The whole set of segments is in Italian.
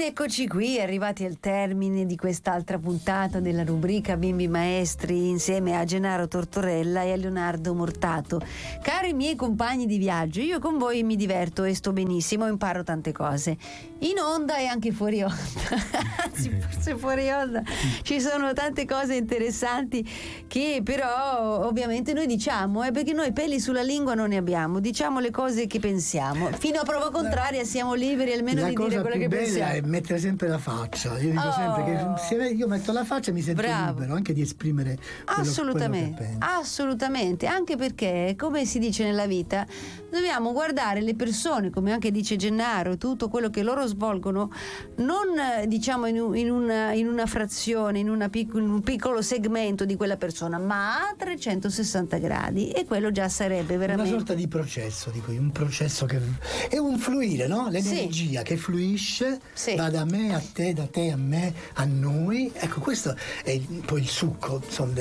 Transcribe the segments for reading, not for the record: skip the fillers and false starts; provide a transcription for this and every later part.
Eccoci qui, arrivati al termine di quest'altra puntata della rubrica Bimbi Maestri insieme a Gennaro Tortorella e a Leonardo Mortato. Cari miei compagni di viaggio, io con voi mi diverto e sto benissimo, imparo tante cose in onda e anche fuori onda. Anzi, forse fuori onda ci sono tante cose interessanti che però ovviamente noi diciamo, perché noi peli sulla lingua non ne abbiamo, diciamo le cose che pensiamo, fino a prova contraria siamo liberi almeno di dire quello che pensiamo. È mettere sempre la faccia. Io dico sempre che se io metto la faccia mi sento libero anche di esprimere quello che penso. Assolutamente, anche perché, come si dice nella vita, dobbiamo guardare le persone, come anche dice Gennaro, tutto quello che loro svolgono, non diciamo in una frazione, in un piccolo segmento di quella persona, ma a 360 gradi, e quello già sarebbe veramente una sorta di processo, un processo che è un fluire, no? L'energia che fluisce, va da me a te, da te a me, a noi. Ecco, questo è poi il succo, insomma,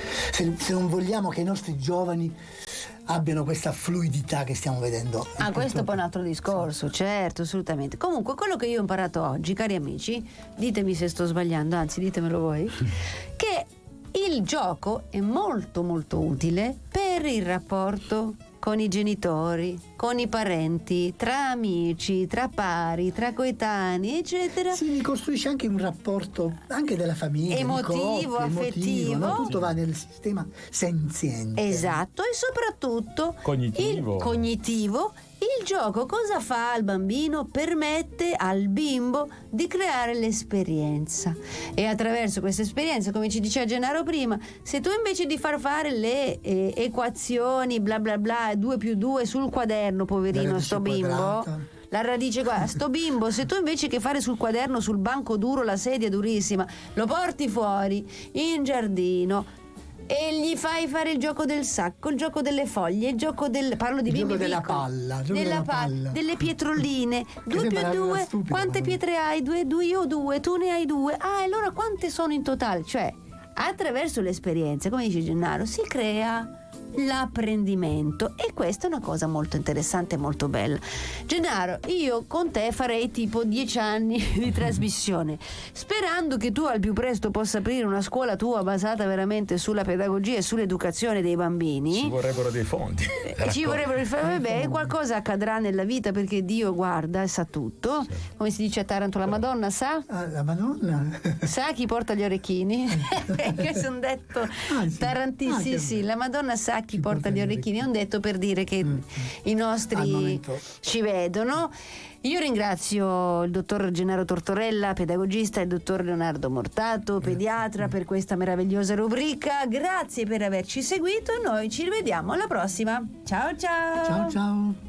se non vogliamo che i nostri giovani abbiano questa fluidità che stiamo vedendo. Questo è poi un altro discorso, certo, assolutamente. Comunque, quello che io ho imparato oggi, cari amici, ditemi se sto sbagliando, anzi ditemelo voi, che il gioco è molto molto utile per il rapporto con i genitori, con i parenti, tra amici, tra pari, tra coetanei, eccetera. Si ricostruisce anche un rapporto anche della famiglia, emotivo, affettivo, no? Tutto va nel sistema senziente. Esatto, e soprattutto cognitivo. Il gioco cosa fa al bambino? Permette al bimbo di creare l'esperienza, e attraverso questa esperienza, come ci diceva Gennaro prima, se tu invece di far fare le equazioni bla bla bla 2 più 2 sul quaderno, poverino sto bimbo, la radice qua, sto bimbo, se tu invece che fare sul quaderno, sul banco duro, la sedia durissima, lo porti fuori in giardino e gli fai fare il gioco del sacco, il gioco delle foglie, il gioco parlo di bimbi della piccoli, palla, delle pietroline, 2 più 2, quante pietre hai? 2, io 2, tu ne hai 2, e allora quante sono in totale? Cioè, attraverso l'esperienza, come dice Gennaro, si crea l'apprendimento, e questa è una cosa molto interessante e molto bella. Gennaro, io con te farei tipo 10 anni di trasmissione, sperando che tu al più presto possa aprire una scuola tua basata veramente sulla pedagogia e sull'educazione dei bambini. Ci vorrebbero dei fondi. Qualcosa accadrà nella vita, perché Dio guarda e sa tutto. Come si dice a Taranto, la Madonna sa? La Madonna sa chi porta gli orecchini. Questo è un detto tarantissimo. Sì, la Madonna sa chi porta gli orecchini, è un detto per dire che i nostri ci vedono. Io ringrazio il dottor Gennaro Tortorella, pedagogista, e il dottor Leonardo Mortato, pediatra, per questa meravigliosa rubrica. Grazie per averci seguito e noi ci rivediamo alla prossima. Ciao ciao. Ciao ciao.